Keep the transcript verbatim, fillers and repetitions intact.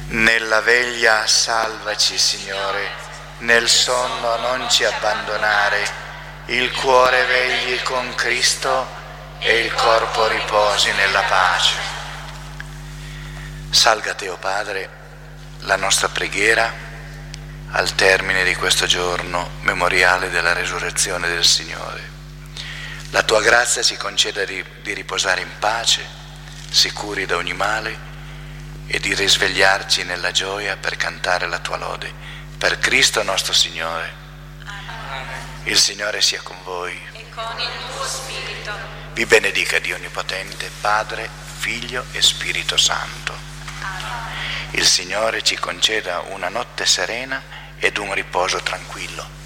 Nella veglia salvaci, Signore, nel sonno non ci abbandonare, il cuore vegli con Cristo e il corpo riposi nella pace. Salga a te, o Padre, la nostra preghiera al termine di questo giorno memoriale della resurrezione del Signore. La tua grazia ci conceda di, di riposare in pace, sicuri da ogni male, e di risvegliarci nella gioia per cantare la tua lode. Per Cristo nostro Signore. Amen. Il Signore sia con voi. E con il tuo spirito. Vi benedica Dio Onnipotente, Padre, Figlio e Spirito Santo. Amen. Il Signore ci conceda una notte serena ed un riposo tranquillo.